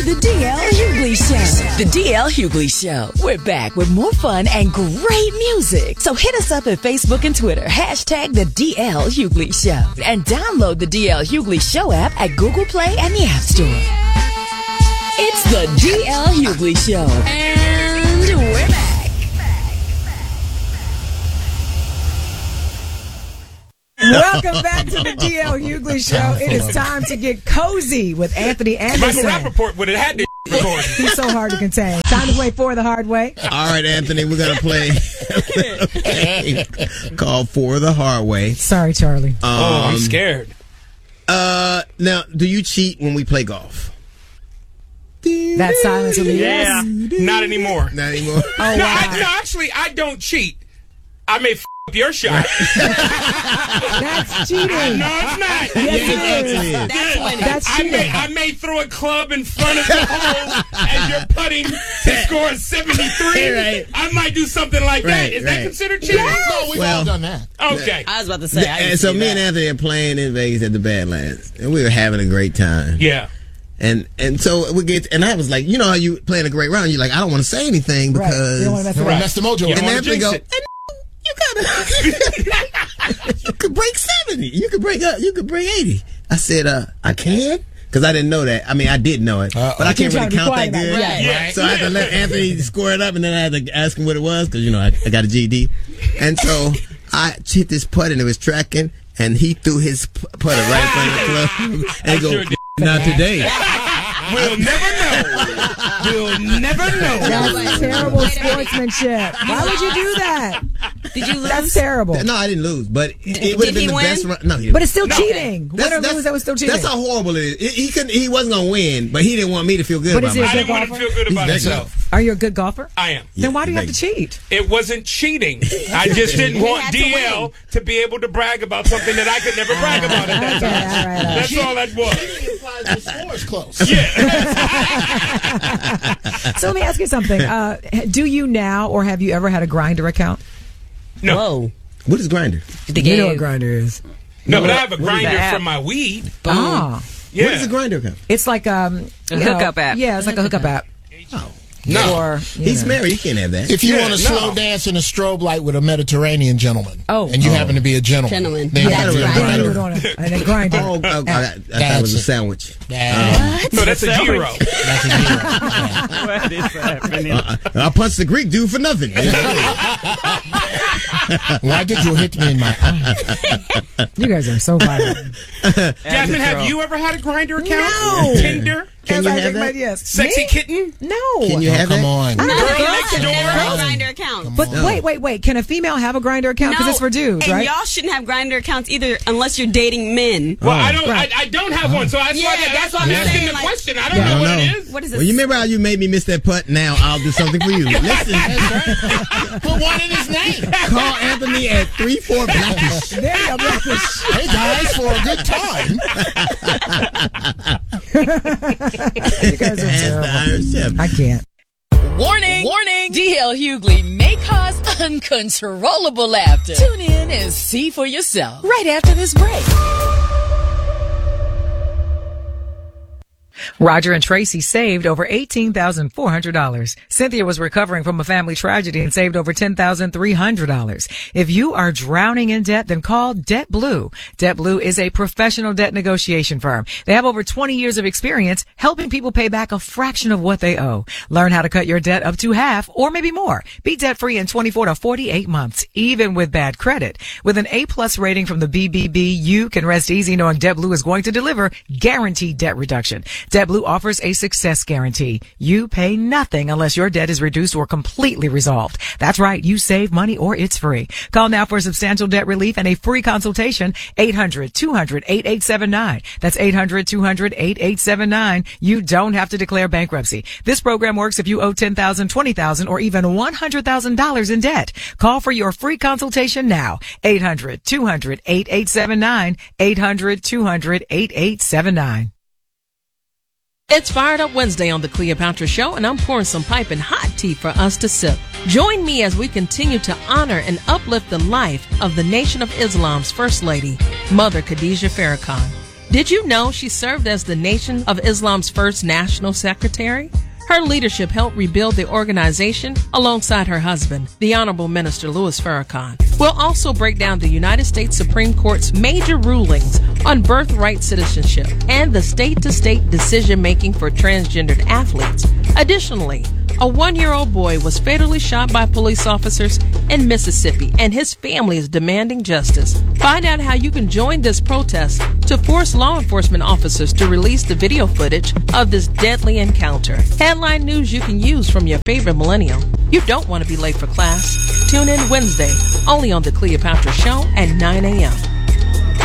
The DL Hughley Show. The DL Hughley Show. We're back with more fun and great music. So hit us up at Facebook and Twitter. Hashtag the DL Hughley Show. And download the DL Hughley Show app at Google Play and the App Store. It's the DL Hughley Show. And we're back. Welcome back to the DL Hughley Show. It is time to get cozy with Anthony Anderson. Michael Rappaport would have had to record. He's so hard to contain. Time to play For the Hard Way. All right, Anthony, we're going to play a game called For the Hard Way. Sorry, Charlie. I'm scared. Now, do you cheat when we play golf? That silence will be Yeah, not anymore. Not anymore. Oh, No, wow. actually, I don't cheat. I may up your shot. That's cheating. No, it's not. Yes, That's cheating. I may throw a club in front of the hole as you're putting to score 73. Right. I might do something like that. Right, Is that right. considered cheating? No, we've all done that. Okay. I was about to say. And so me and Anthony are playing in Vegas at the Badlands, and we were having a great time. Yeah. And so we get, and I was like, you know how you playing a great round, you're like, I don't want to say anything Right. because. You don't want to mess Don't around. mess the mojo. You And don't wanna Anthony jinx go, it. you gotta, you could break 70. You could break 80. I said, I can? Because I didn't know that. I mean, I did know it, but I can't You're trying really to be count that quiet good. about it. Yeah. So I had to let Anthony score it up, and then I had to ask him what it was, because, you know, I got a GD. And so I hit this putt, and it was tracking, and he threw his putter right in front of the club. And he sure go, did. not today. We'll never know. We'll never know. That's terrible sportsmanship. Why would you do that? Did you lose? That's terrible. No, I didn't lose, but it would have Did he been the win? best run. No, he didn't. But it's still cheating. Win or lose, that was still cheating. That's how horrible it is. He couldn't. He wasn't gonna win, but he didn't want me to feel good But about is he a I myself. didn't want him to feel good about He's himself. Are you a good golfer? I am. Then why do you have to Vegas. cheat? It wasn't cheating. I just didn't want had to DL to be able to brag about something that I could never brag about at that Okay, time. all right. That's all that was. Cheating implies the score is close. So let me ask you something. Do you now or have you ever had a Grindr account? No. Whoa. What is Grindr? The You know game. what Grindr is. No, but I have a What is grinder that? from my weed. Ah. Yeah. What is a Grindr account? It's like you know, hookup app. Yeah, it's like a hookup app. No. Or, you He's know. married. He can't have that. If you Yeah, want to no. slow dance in a strobe light with a Mediterranean gentleman, Oh. and you happen to be a gentleman, Gentleman. then Yeah. you have to be a Then you Grindr. would want to, and then Grindr. Oh, I thought it was a sandwich. No, that's a gyro. That's a deal. What is happening? I punched the Greek dude for nothing. Why did you hit me in my eye? You guys are so violent. Jasmine, have you ever had a grinder account? No. Tinder? Can you have that? Yes. Sexy Me? kitten? No. Can you have Come that? on. No, Girl girls next should door. never have a Grindr account. But wait. Can a female have a Grindr account? Because it's for dudes, and right? y'all shouldn't have Grindr accounts either unless you're dating men. Well, I don't. Right. I don't have one, so that's why that's what I'm I'm asking saying, the like- question. I don't know what it is. What is this? Well, you remember how you made me miss that putt? Now I'll do something for you. Listen, Put one in his name. call Anthony at 34 Blackish. There you go. Blackish. Hey guys, for a good time. You guys are Ask the terrible. Iron Chef. I can't. Warning! Warning! DL Hughley may cause uncontrollable laughter. Tune in and see for yourself right after this break. Roger and Tracy saved over $18,400. Cynthia was recovering from a family tragedy and saved over $10,300. If you are drowning in debt, then call DebtBlue. DebtBlue is a professional debt negotiation firm. They have over 20 years of experience helping people pay back a fraction of what they owe. Learn how to cut your debt up to half or maybe more. Be debt-free in 24 to 48 months, even with bad credit. With an A-plus rating from the BBB, you can rest easy knowing DebtBlue is going to deliver guaranteed debt reduction. DebtBlue offers a success guarantee. You pay nothing unless your debt is reduced or completely resolved. That's right. You save money or it's free. Call now for substantial debt relief and a free consultation. 800-200-8879. That's 800-200-8879. You don't have to declare bankruptcy. This program works if you owe $10,000, $20,000, or even $100,000 in debt. Call for your free consultation now. 800-200-8879. 800-200-8879. It's Fired Up Wednesday on the Cleopatra Show, and I'm pouring some piping hot tea for us to sip. Join me as we continue to honor and uplift the life of the Nation of Islam's First Lady, Mother Khadijah Farrakhan. Did you know she served as the Nation of Islam's first national secretary? Her leadership helped rebuild the organization alongside her husband, the Honorable Minister Louis Farrakhan. We'll also break down the United States Supreme Court's major rulings on birthright citizenship and the state-to-state decision-making for transgendered athletes. Additionally, a 1-year-old boy was fatally shot by police officers in Mississippi, and his family is demanding justice. Find out how you can join this protest to force law enforcement officers to release the video footage of this deadly encounter. Headline news you can use from your favorite millennial. You don't want to be late for class. Tune in Wednesday, only on The Cleopatra Show at 9 a.m.